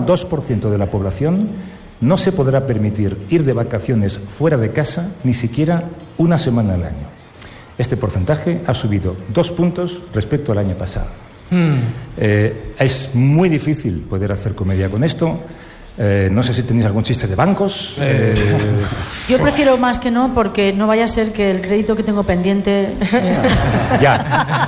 2% de la población no se podrá permitir ir de vacaciones fuera de casa ni siquiera una semana al año. Este porcentaje ha subido 2 puntos respecto al año pasado. Es muy difícil poder hacer comedia con esto. No sé si tenéis algún chiste de bancos. Yo prefiero más que no, porque no vaya a ser que el crédito que tengo pendiente... Ya.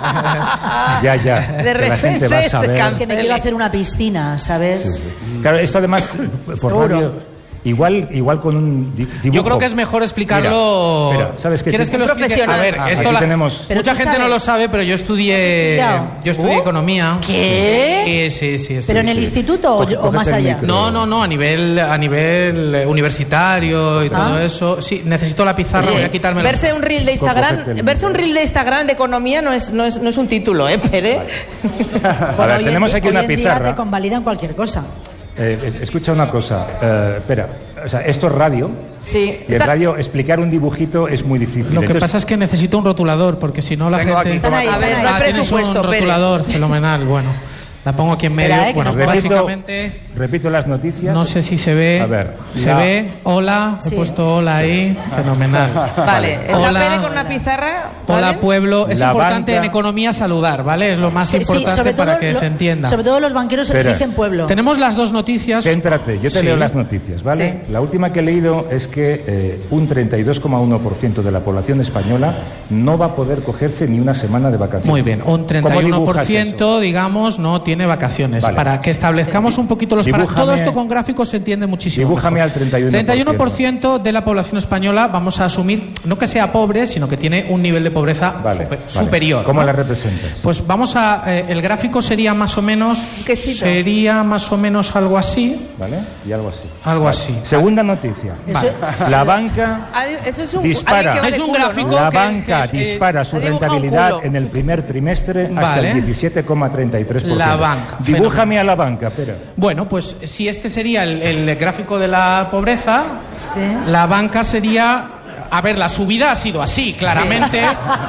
De repente la gente va a saber. Que me quiero hacer una piscina, ¿sabes? Sí. Claro, esto además, por radio, igual con un dibujo. Yo creo que es mejor explicarlo. Mira, ¿sabes qué? ¿Quieres que lo explique? A ver, esto tenemos... mucha gente no lo sabe, pero yo estudié economía. ¿Qué? Sí. ¿Pero en el instituto o más allá? No, a nivel universitario y todo eso. Sí, necesito la pizarra, voy a quitarme verse un reel de Instagram de economía no es un título, Pere. A ver, tenemos aquí una pizarra. Te convalidan cualquier cosa. Escucha una cosa, espera, o sea, esto es radio. Sí. Y en radio explicar un dibujito es muy difícil. Lo que pasa es que necesito un rotulador, porque si no la gente... A ver, no es presupuesto, un rotulador fenomenal, bueno. La pongo aquí en medio. Bueno, básicamente... Repito las noticias. No sé si se ve. A ver. ¿Se ve? Hola. Sí. He puesto hola ahí. Fenomenal. Vale. Está Hola. Pere con una pizarra. ¿Vale? Hola, pueblo. Es La importante banca... en economía saludar, ¿vale? Es lo más importante para que se entienda. Sobre todo los banqueros dicen pueblo. Tenemos las dos noticias. Céntrate, yo te leo las noticias, ¿vale? Sí. La última que he leído es que un 32,1% de la población española no va a poder cogerse ni una semana de vacaciones. Muy bien, un 31%, digamos, no tiene vacaciones. Vale. Para que establezcamos un poquito los parámetros. Todo esto con gráficos se entiende muchísimo. Dibújame mejor. al 31%. 31% de la población española, vamos a asumir, no que sea pobre, sino que tiene un nivel de pobreza superior. ¿Cómo ¿no? la representas? Pues vamos a... el gráfico sería más o menos... Sería más o menos algo así. ¿Vale? Y algo así. Algo así. Segunda noticia. Vale. La banca Eso es dispara. Es un gráfico. La que banca dispara su rentabilidad en el primer trimestre hasta el 17,33%. La banca. Dibújame a la banca, espera. Bueno, pues si este sería el gráfico de la pobreza, la banca sería... A ver, la subida ha sido así, claramente.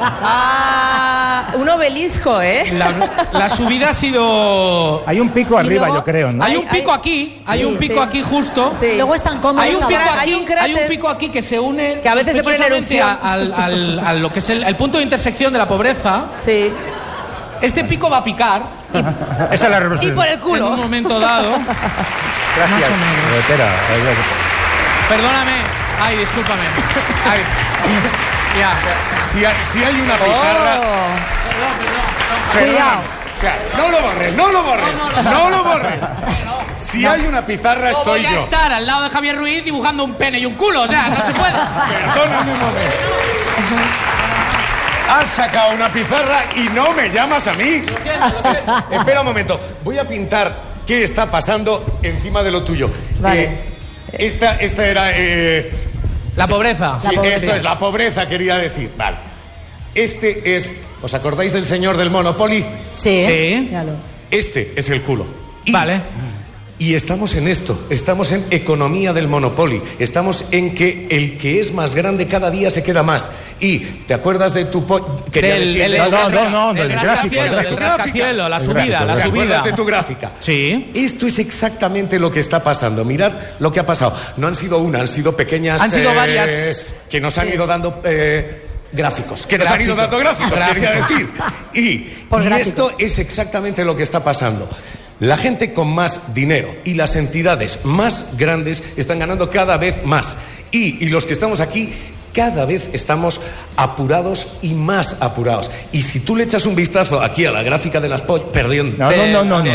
Un obelisco, ¿eh? La subida ha sido... Hay un pico arriba, yo creo, ¿no? Hay un pico aquí, hay un pico aquí justo. Sí. Luego están cómodos. Hay un pico abajo. aquí, un cráter. hay un pico aquí que se une... Que a veces se pone en erupción. a lo que es el punto de intersección de la pobreza. Sí. Este pico va a picar. Esa es la representación. Y por el culo. En un momento dado. Gracias. Más o menos. Espera. Perdóname. Ay, discúlpame. Ay. Ya. Si hay una pizarra... Perdón. Cuidado. O sea, no lo borres. Si hay una pizarra, estoy voy a yo. estar al lado de Javier Ruiz dibujando un pene y un culo, o sea, no se puede. Perdóname un momento. Has sacado una pizarra y no me llamas a mí. Lo siento. Espera un momento. Voy a pintar qué está pasando encima de lo tuyo. Vale. Esta era... La pobreza. Sí, esto es la pobreza, quería decir. Vale. Este es... ¿Os acordáis del señor del Monopoly? Sí. Míralo. Este es el culo. Vale. Y estamos en esto, estamos en economía del Monopoly, estamos en que el que es más grande cada día se queda más. Y ¿te acuerdas de tu Del rascacielos, la subida. ¿Te acuerdas de tu gráfica? Sí. Esto es exactamente lo que está pasando. Mirad lo que ha pasado. No han sido una, han sido pequeñas... Han sido varias... que nos han ido dando... gráficos, que nos han ido dando gráficos, quería decir. Y esto es exactamente lo que está pasando. La gente con más dinero y las entidades más grandes están ganando cada vez más. Y los que estamos aquí cada vez estamos apurados y más apurados. Y si tú le echas un vistazo aquí a la gráfica de las perdiendo de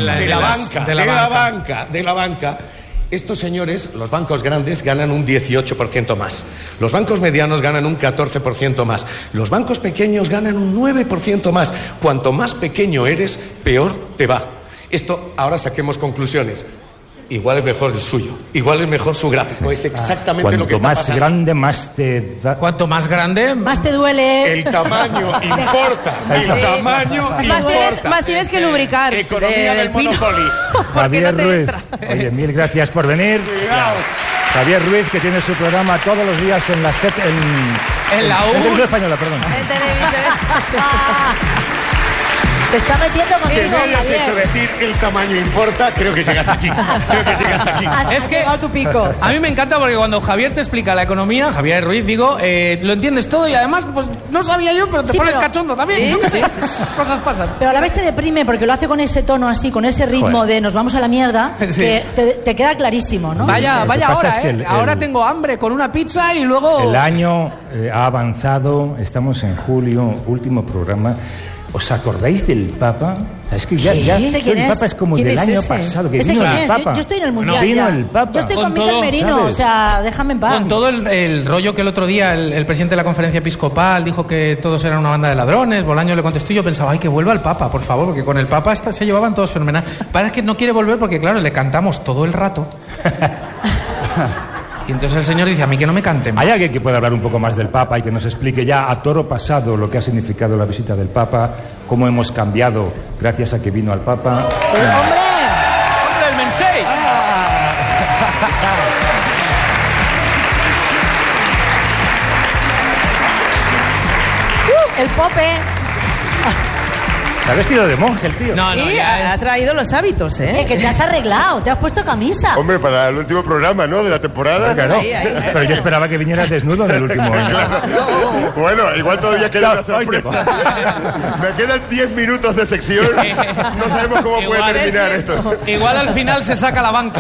la banca, estos señores, los bancos grandes, ganan un 18% más. Los bancos medianos ganan un 14% más. Los bancos pequeños ganan un 9% más. Cuanto más pequeño eres, peor te va. Esto, ahora saquemos conclusiones. Igual es mejor el suyo, igual es mejor su gráfico. Es exactamente lo que está pasando. Cuanto más grande, más te da... Cuanto más grande... Más te duele. El tamaño importa. El tamaño importa. Más tienes que lubricar. Economía del Monopoly. Javier Ruiz. Oye, mil gracias por venir. Javier Ruiz, que tiene su programa todos los días en la SET... En la U. En Televisión Española, perdón. En televisión. Se está metiendo contigo, Que me hayas hecho decir el tamaño importa, creo que llega hasta aquí. Es que tu pico. a mí me encanta porque cuando Javier te explica la economía, Javier Ruiz, digo, lo entiendes todo y además, pues no sabía yo, pero te pones cachondo también. Yo qué sé, cosas pasan. Pero a la vez te deprime porque lo hace con ese tono así, con ese ritmo de nos vamos a la mierda, que te queda clarísimo, ¿no? Vaya ahora, es que ahora tengo hambre con una pizza y luego... El año ha avanzado, estamos en julio, último programa. ¿Os acordáis del Papa? Es que ya el Papa es como del año pasado. Que vino el Papa. Yo estoy en el Mundial vino el Papa. Yo estoy con Miguel Merino, ¿sabes? O sea, déjame en paz. Con todo el rollo que el otro día el presidente de la conferencia episcopal dijo que todos eran una banda de ladrones, Bolaño le contestó y yo pensaba, ay, que vuelva el Papa, por favor, porque con el Papa se llevaban todos fenomenal. Parece que no quiere volver porque, claro, le cantamos todo el rato. Y entonces el señor dice, a mí que no me cante más. ¿Hay alguien que pueda hablar un poco más del Papa y que nos explique ya a toro pasado lo que ha significado la visita del Papa, cómo hemos cambiado gracias a que vino al Papa? ¡Hombre, el Mensei! el Pope! Se ha vestido de monje el tío. No, ya ha traído los hábitos, ¿eh? Que te has arreglado, te has puesto camisa. Hombre, para el último programa, ¿no? De la temporada. Claro. Ahí. Pero yo esperaba que vinieras desnudo en el último año. Claro. Bueno, igual todavía queda una sorpresa. Me quedan 10 minutos de sección. No sabemos cómo puede terminar esto. Igual al final se saca la banca.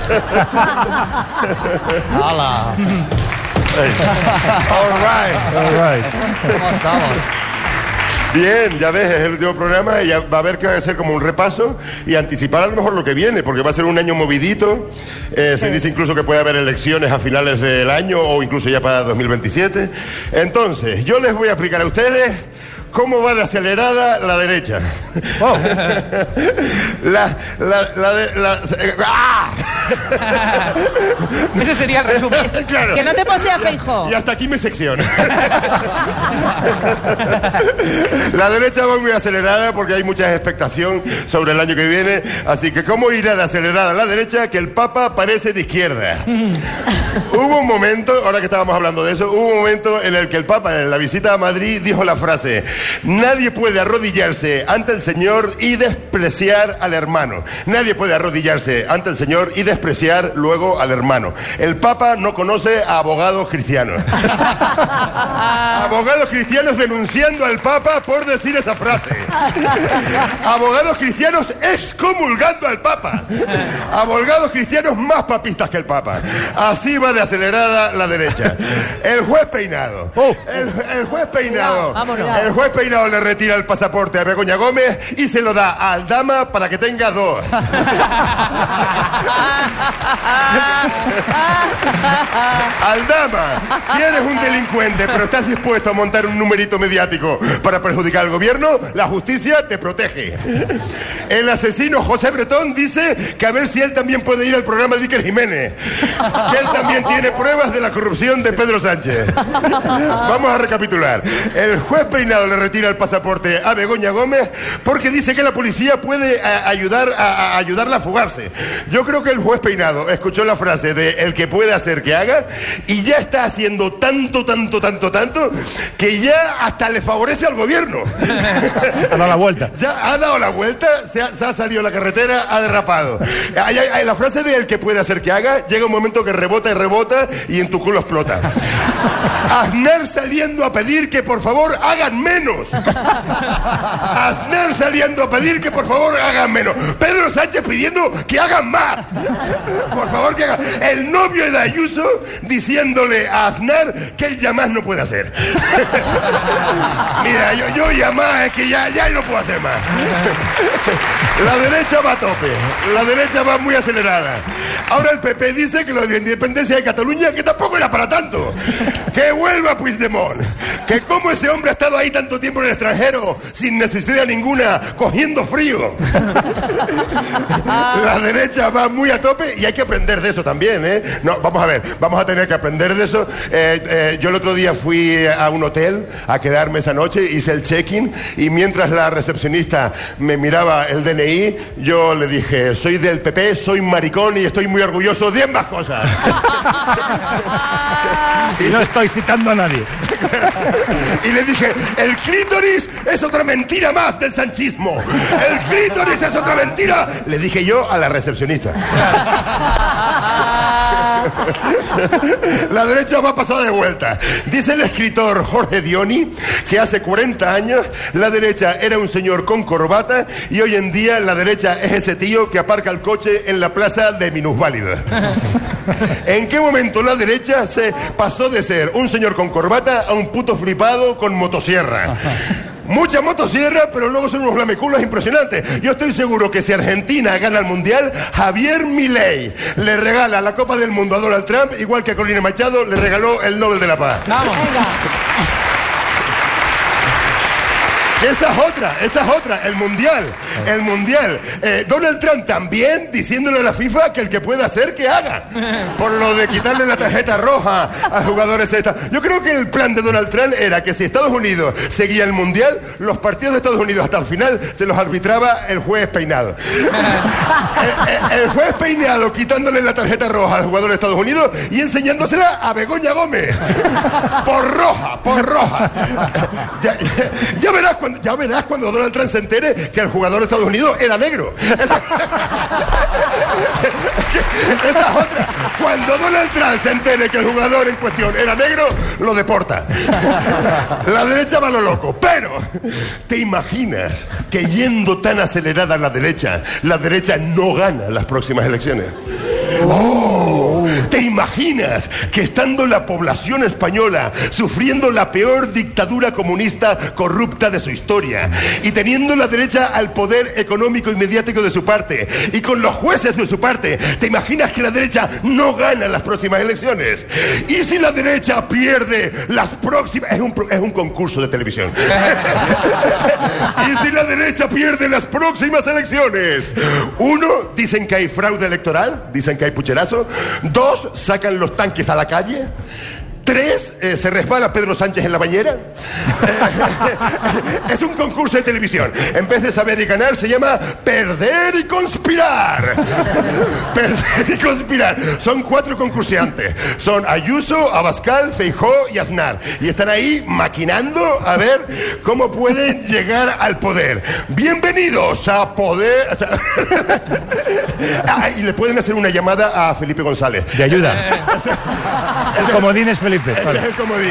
¡Hala! All right. ¿Cómo estamos? Bien, ya ves, es el último programa y ya va a haber que hacer como un repaso y anticipar a lo mejor lo que viene, porque va a ser un año movidito. Se dice incluso que puede haber elecciones a finales del año o incluso ya para 2027. Entonces, yo les voy a explicar a ustedes cómo va de acelerada la derecha. Oh. ¡Ah! Ese sería el resumen. Claro. Que no te posea Feijóo. Y hasta aquí mi sección. La derecha va muy acelerada porque hay mucha expectación sobre el año que viene. Así que, ¿cómo irá de acelerada la derecha? Que el Papa parece de izquierda. Hubo un momento, ahora que estábamos hablando de eso, hubo un momento en el que el Papa, en la visita a Madrid, dijo la frase: nadie puede arrodillarse ante el Señor y despreciar al hermano. Nadie puede arrodillarse ante el Señor y despreciar luego al hermano. El Papa no conoce a abogados cristianos. Abogados cristianos denunciando al Papa por decir esa frase. Abogados cristianos excomulgando al Papa. Abogados cristianos más papistas que el Papa. Así va de acelerada la derecha. El juez Peinado. El juez Peinado. El juez Peinado le retira el pasaporte a Begoña Gómez y se lo da a Aldama para que tenga 2. Aldama, si eres un delincuente pero estás dispuesto a montar un numerito mediático para perjudicar al gobierno, la justicia te protege. El asesino José Bretón dice que a ver si él también puede ir al programa de Iker Jiménez, que él también tiene pruebas de la corrupción de Pedro Sánchez. Vamos a recapitular. El juez Peinado le retira el pasaporte a Begoña Gómez porque dice que la policía puede ayudarla a fugarse. Yo creo que el juez Peinado escuchó la frase de el que puede hacer que haga y ya está haciendo tanto que ya hasta le favorece al gobierno. Ha dado la vuelta. Ya ha dado la vuelta, se ha salido a la carretera, ha derrapado. La frase de el que puede hacer que haga llega un momento que rebota y en tu culo explota. Aznar saliendo a pedir que por favor hagan menos. Aznar saliendo a pedir que por favor hagan menos. Pedro Sánchez pidiendo que hagan más. Por favor que hagan. El novio de Ayuso diciéndole a Aznar que él ya más no puede hacer. Mira, yo ya más, es que ya no puedo hacer más. La derecha va a tope. La derecha va muy acelerada. Ahora el PP dice que lo de independencia de Cataluña, que tampoco era para tanto. Que vuelva Puigdemont. Que como ese hombre ha estado ahí tanto tiempo en el extranjero, sin necesidad ninguna, cogiendo frío. La derecha va muy a tope y hay que aprender de eso también, ¿eh? No, vamos a ver, vamos a tener que aprender de eso. Yo el otro día fui a un hotel a quedarme esa noche, hice el check-in y mientras la recepcionista me miraba el DNI, yo le dije, soy del PP, soy maricón y estoy muy orgulloso de ambas cosas. Y no estoy citando a nadie. Y le dije, el clítoris es otra mentira más del sanchismo. El clítoris es otra mentira. Le dije yo a la recepcionista. La derecha va a pasar de vuelta. Dice el escritor Jorge Dioni que hace 40 años la derecha era un señor con corbata y hoy en día la derecha es ese tío que aparca el coche en la plaza de minusválidos. ¿En qué momento la derecha se pasó de ser un señor con corbata a un puto flipado con motosierra? Mucha motosierra, pero luego son unos lameculos impresionantes. Yo estoy seguro que si Argentina gana el Mundial, Javier Milei le regala la Copa del Mundo a Donald Trump, igual que a Corina Machado le regaló el Nobel de la Paz. Vamos. Venga. Esa es otra, el Mundial. Donald Trump también diciéndole a la FIFA que el que pueda hacer, que haga. Por lo de quitarle la tarjeta roja a jugadores. Yo creo que el plan de Donald Trump era que si Estados Unidos seguía el Mundial, los partidos de Estados Unidos hasta el final se los arbitraba el juez Peinado. El juez Peinado quitándole la tarjeta roja al jugador de Estados Unidos y enseñándosela a Begoña Gómez. Por roja. Ya verás cuando Donald Trump se entere que el jugador de Estados Unidos era negro. Esa es otra. Cuando Donald Trump se entere que el jugador en cuestión era negro, lo deporta. La derecha va a lo loco. Pero, ¿te imaginas que yendo tan acelerada la derecha no gana las próximas elecciones? ¿Te imaginas que estando la población española sufriendo la peor dictadura comunista corrupta de su historia y teniendo la derecha al poder económico y mediático de su parte y con los jueces de su parte, te imaginas que la derecha no gana las próximas elecciones? ¿Y si la derecha pierde las próximas? Es un concurso de televisión. ¿Y si la derecha pierde las próximas elecciones? 1, dicen que hay fraude electoral, dicen que hay pucherazo. 2, sacan los tanques a la calle. 3, se resbala Pedro Sánchez en la bañera. Es un concurso de televisión. En vez de saber y ganar, se llama perder y conspirar. Perder y conspirar. Son 4 concursantes. Son Ayuso, Abascal, Feijóo y Aznar. Y están ahí maquinando a ver cómo pueden llegar al poder. Bienvenidos a poder. Y le pueden hacer una llamada a Felipe González. De ayuda. El comodín es Felipe. Ese es el comodín.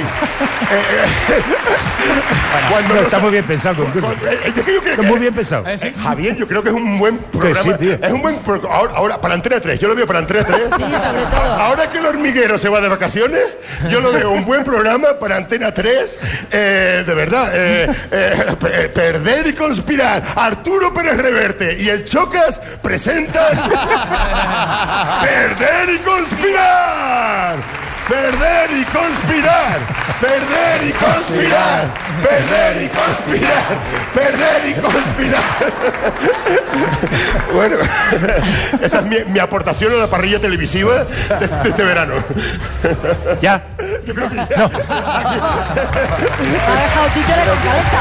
Está muy bien pensado. Muy bien pensado. Javier, yo creo que es un buen programa. Sí, tío. Es un buen ahora para Antena 3. Yo lo veo para Antena 3. Sí, sobre todo. Ahora que el hormiguero se va de vacaciones, yo lo veo un buen programa para Antena 3. De verdad. Perder y conspirar. Arturo Pérez Reverte y el Chocas presentan Perder y conspirar. Perder y conspirar, perder y conspirar, perder y conspirar, perder y conspirar. Bueno, esa es mi aportación a la parrilla televisiva de este verano. ¿Ya? Yo creo que ya. No. Ha dejado títere con cabeza.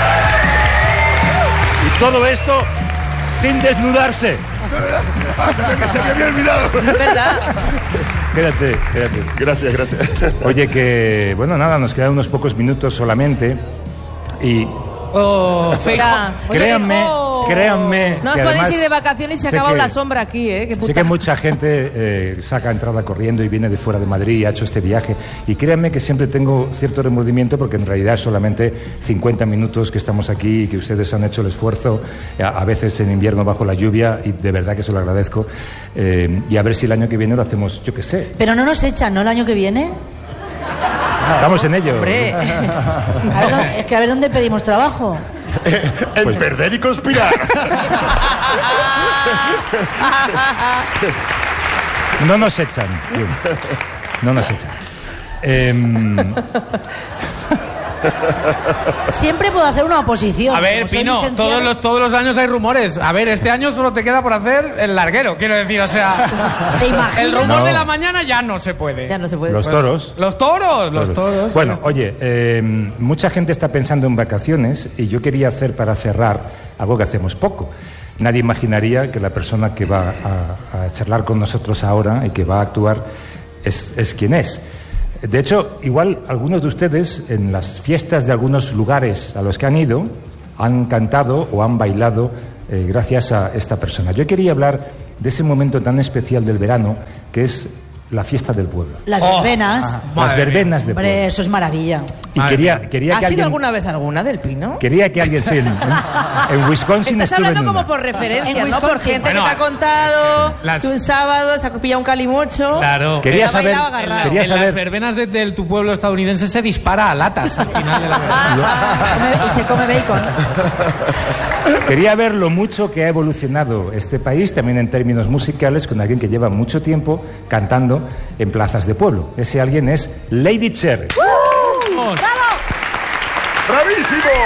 Y todo esto sin desnudarse. Se me había olvidado. Es verdad. Quédate. Gracias. Oye, que bueno, nada, nos quedan unos pocos minutos solamente y créanme no os que podéis además ir de vacaciones y se ha sé acabado que- la sombra aquí, ¿eh? Qué sé puta. que mucha gente saca entrada corriendo y viene de fuera de Madrid y ha hecho este viaje. Y créanme que siempre tengo cierto remordimiento porque en realidad es solamente 50 minutos que estamos aquí y que ustedes han hecho el esfuerzo, a veces en invierno bajo la lluvia, y de verdad que se lo agradezco. Y a ver si el año que viene lo hacemos, yo qué sé. Pero no nos echan, ¿no? El año que viene. Estamos en ello. Hombre. Es que a ver dónde pedimos trabajo. En perder y conspirar. No nos echan. Bien. No nos echan. Siempre puedo hacer una oposición. A ver, Como soy Pino, licenciada. todos los años hay rumores. A ver, este año solo te queda por hacer el larguero, quiero decir, o sea... ¿Te imaginas? El rumor No. de la mañana ya no se puede. Ya no se puede. Los toros. Los toros. Bueno, oye, mucha gente está pensando en vacaciones y yo quería hacer para cerrar algo que hacemos poco. Nadie imaginaría que la persona que va a charlar con nosotros ahora y que va a actuar es quien es. De hecho, igual algunos de ustedes en las fiestas de algunos lugares a los que han ido han cantado o han bailado gracias a esta persona. Yo quería hablar de ese momento tan especial del verano que es la fiesta del pueblo. Las verbenas. Las verbenas de pueblo. Hombre, eso es maravilla. Y quería que ¿Has alguien... sido alguna vez alguna del Pino? Quería que alguien... Sí, en Wisconsin Estás estuve hablando en como una. por referencias, En ¿no? Por Wisconsin. gente Bueno, que te ha contado que un las- sábado se ha pillado un calimocho. Claro. Quería ha saber... bailado agarrado. Quería En las saber... verbenas de tu pueblo estadounidense se dispara a latas al final de la verbena. Y se come bacon. Quería ver lo mucho que ha evolucionado este país, también en términos musicales, con alguien que lleva mucho tiempo cantando en plazas de pueblo. Ese alguien es Lady Cherry. Vamos. ¡Bravísimo!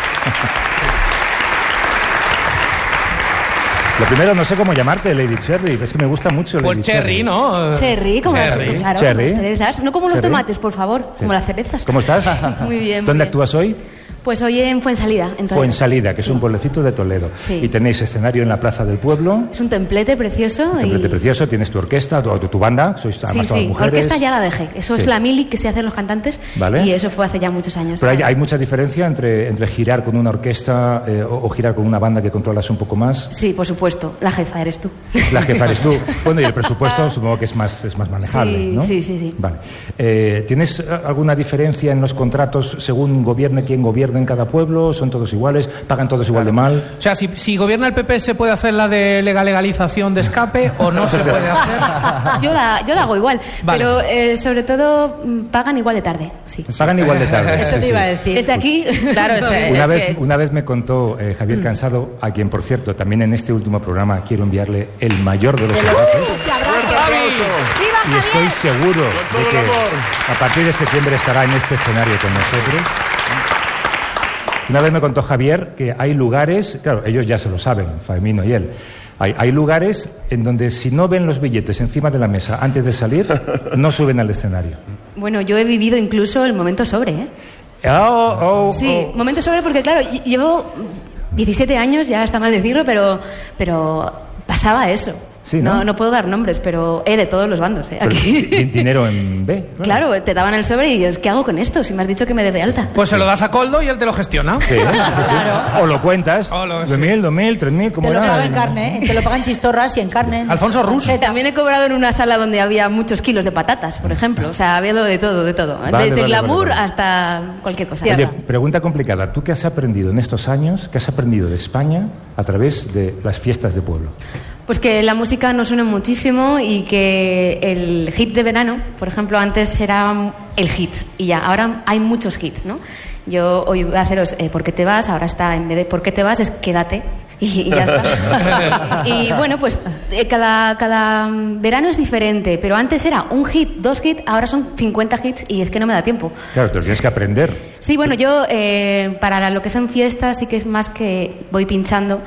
Lo primero, no sé cómo llamarte, Lady Cherry. Es que me gusta mucho Lady Pues Cherry, ¿no? Cherry, como Cherry. claro, Cherry. como las cerezas. No como los Cherry. tomates, por favor, Sí. como las cerezas. ¿Cómo estás? Muy bien, muy ¿Dónde bien. actúas hoy? Pues hoy en Fuensalida. En Toledo. Fuensalida, que es Sí. un pueblecito de Toledo. Sí. Y tenéis escenario en la plaza del pueblo. Es un templete precioso. Un templete precioso, tienes tu orquesta, tu banda, sois Sí, además todas sí, mujeres. orquesta ya la dejé. Eso Sí. es la mili que se hacen los cantantes. Vale. Y eso fue hace ya muchos años. Pero hay mucha diferencia entre girar con una orquesta o girar con una banda que controlas un poco más. Sí, por supuesto. La jefa eres tú. La jefa eres tú. Bueno, y el presupuesto supongo que es más manejable, Sí, ¿no? sí. Vale. ¿Tienes alguna diferencia en los contratos según gobierne quien gobierne en cada pueblo? ¿Son todos iguales? ¿Pagan todos igual de mal? O sea, si gobierna el PP, ¿se puede hacer la de legalización de escape o no se puede hacer? Yo la hago igual. Vale. Pero sobre todo pagan igual de tarde. Sí. Pagan igual de tarde. Eso Sí, te iba a sí. decir. Desde aquí. Claro, Una vez me contó Javier Cansado, a quien, por cierto, también en este último programa quiero enviarle el mayor de los abraços. Y estoy seguro Con de todo que el amor. a partir de septiembre estará en este escenario con nosotros. Una vez me contó Javier que hay lugares, claro, ellos ya se lo saben, Faemino y él, hay lugares en donde si no ven los billetes encima de la mesa antes de salir, no suben al escenario. Bueno, yo he vivido incluso el momento sobre, ¿eh? Sí, Oh. momento sobre porque, claro, llevo 17 años, ya está mal decirlo, pero pasaba eso. Sí, ¿no? No puedo dar nombres, pero de todos los bandos, Pero aquí. dinero en B. Claro, te daban el sobre y dices, ¿qué hago con esto? Si me has dicho que me des de alta. Pues se lo das a Coldo y él te lo gestiona. Sí, sí. O lo cuentas. O lo- 2.000, 2.000, 3.000, ¿cómo Te lo era? pagan en carne, ¿eh? Te lo pagan chistorras y en carne. Alfonso Rus. También he cobrado en una sala donde había muchos kilos de patatas, por ejemplo. O sea, había de todo, de todo. Vale, Desde vale, glamour vale. hasta cualquier cosa. Oye, pregunta complicada. ¿Tú qué has aprendido en estos años? ¿Qué has aprendido de España a través de las fiestas de pueblo? Pues que la música nos une muchísimo y que el hit de verano, por ejemplo, antes era el hit y ya, ahora hay muchos hits, ¿no? Yo hoy voy a haceros ¿por qué te vas? Ahora está, en vez de ¿por qué te vas? Es quédate y ya está. Y bueno, pues cada verano es diferente, pero antes era un hit, 2 hits, ahora son 50 hits y es que no me da tiempo. Claro, te lo tienes que aprender. Sí, bueno, yo para lo que son fiestas sí que es más que voy pinchando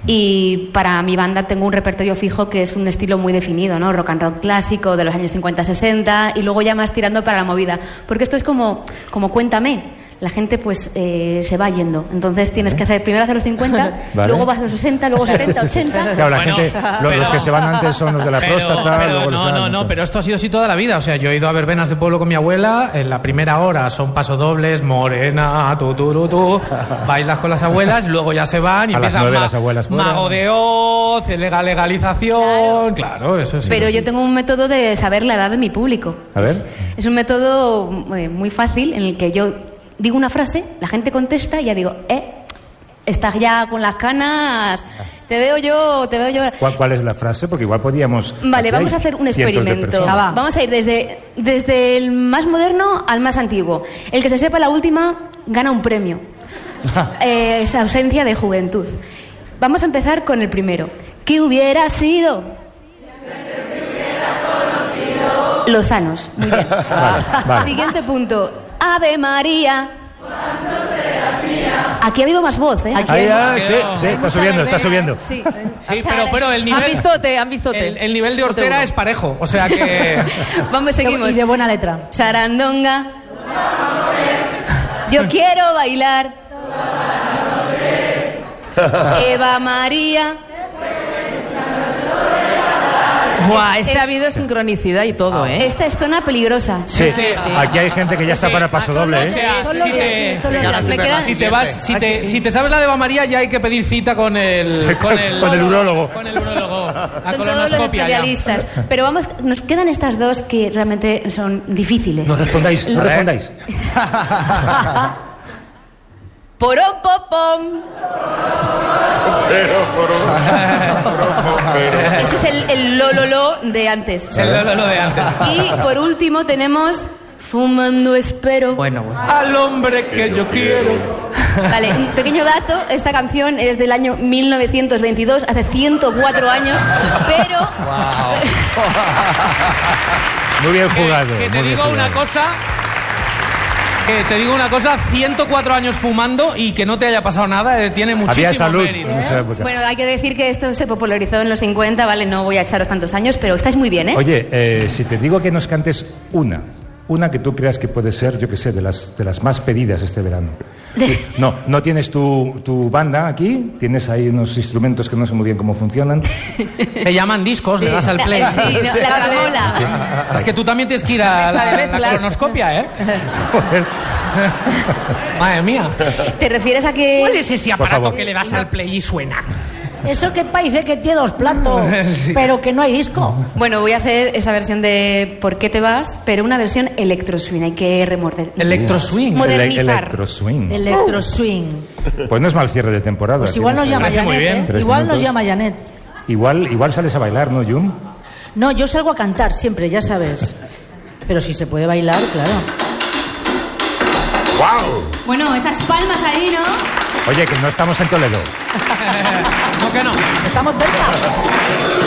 y para mi banda tengo un repertorio fijo que es un estilo muy definido, ¿no? Rock and roll clásico de los años 50-60 y luego ya más tirando para la movida, porque esto es como Cuéntame. La gente pues se va yendo, entonces tienes que primero hacer los 50, Vale. luego vas a los 60, luego 70, 80. Claro, la Bueno, gente, los pero- que se van antes son los de la próstata. luego los de la- Pero esto ha sido así toda la vida. O sea, yo he ido a verbenas de pueblo con mi abuela. En la primera hora son pasodobles, morena, tú, bailas con las abuelas, luego ya se van y A las empiezan 9 las abuelas fuera. Mago de Oz, legalización. Claro, eso sí. Pero yo tengo un método de saber la edad de mi público. A ver. Es un método muy fácil en el que yo digo una frase, la gente contesta y ya digo, estás ya con las canas, te veo yo. ¿Cuál es la frase? Porque igual podíamos... Vale, aquí vamos hay a hacer un cientos de experimento. personas. va. Vamos a ir desde el más moderno al más antiguo. El que se sepa la última gana un premio. Es ausencia de juventud. Vamos a empezar con el primero. ¿Qué hubiera sido? Lozanos. Muy bien. Vale. Siguiente punto. Ave María. Aquí ha habido más voz, ¿eh? Aquí Ahí, hay- sí, está subiendo, está subiendo. Sí. Sí, pero el nivel... Han visto El nivel de Hortera es parejo. O sea que... Vamos, seguimos. Y de buena letra. Sarandonga. Yo quiero bailar. Eva María. Buah, ha habido sincronicidad y todo, ¿eh? Esta es zona peligrosa. Sí, aquí hay gente que ya está para el paso doble, ¿eh? Si te sabes la de Eva María, ya hay que pedir cita con el urólogo. Con el urólogo. Con todos los especialistas. Pero vamos, nos quedan estas dos que realmente son difíciles. No respondáis, no respondáis. Porón, popom. Pero. Ese es el lololo de antes. El lololo de antes. Y por último tenemos Fumando Espero. Bueno. Al hombre que yo quiero. Vale, un pequeño dato, esta canción es del año 1922, hace 104 años, pero... Muy bien jugado. Que te digo una cosa... Que te digo una cosa, 104 años fumando y que no te haya pasado nada, tiene muchísimo Había salud. mérito. Bueno, hay que decir que esto se popularizó en los 50, ¿vale? No voy a echaros tantos años, pero estáis muy bien, ¿eh? Oye, si te digo que nos cantes una que tú creas que puede ser, yo que sé, de las más pedidas este verano. No tienes tu banda aquí, tienes ahí unos instrumentos que no sé muy bien cómo funcionan. Se llaman discos, le das al play. Sí, no, la cramola. Es que tú también tienes que ir a la cronoscopia, ¿eh? Madre mía. ¿Te refieres a que...? ¿Cuál es ese aparato que le das al play y suena? Eso que parece que tiene 2 platos, pero que no hay disco. Bueno, voy a hacer esa versión de ¿Por qué te vas? Pero una versión electro-swing, hay que remorder. Electro-swing. Modernizar. Electro-swing. Electro-swing. Pues no es mal cierre de temporada. Pues igual nos llama parece muy Janet, bien. ¿eh? 3 Igual minutos. nos llama Janet. Igual sales a bailar, ¿no, Jun? No, yo salgo a cantar siempre, ya sabes. Pero si se puede bailar, claro. ¡Wow! Bueno, esas palmas ahí, ¿no? Oye, que no estamos en Toledo. No que no. Estamos cerca.